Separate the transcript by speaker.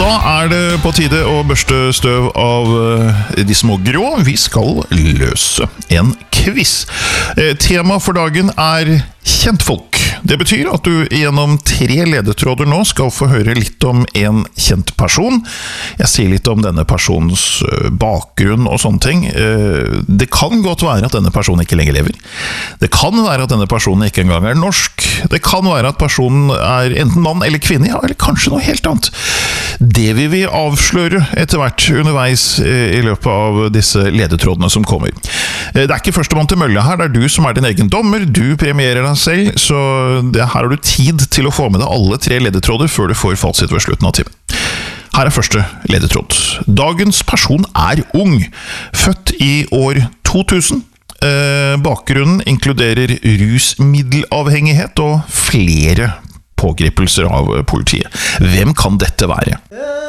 Speaker 1: da det på tide å børste støv av de små grå. Vi skal løse en quiz. Tema for dagen kjentfolk. Det betyr at du gjennom 3 ledetråder nå skal få høre litt om en kjent person. Jeg sier litt om denne personens bakgrunn og sånne ting. Det kan godt være at denne personen ikke lenger lever. Det kan være at denne personen ikke engang norsk. Det kan være at personen enten mann eller kvinne, ja, eller kanskje noe helt annet. Det vil vi avsløre etter hvert underveis i løpet av disse ledetrådene som kommer. Det ikke førstemann til mølle her, det du som din egen dommer. Du premierer deg selv, så her har du tid til å få med deg alle 3 ledetråder før du får fasit ved slutten av timen. Her første ledetråd. Dagens person ung, født i år 2000. Bakgrunnen inkluderer rusmiddelavhengighet og flere pågripelser av politiet. Hvem kan dette være?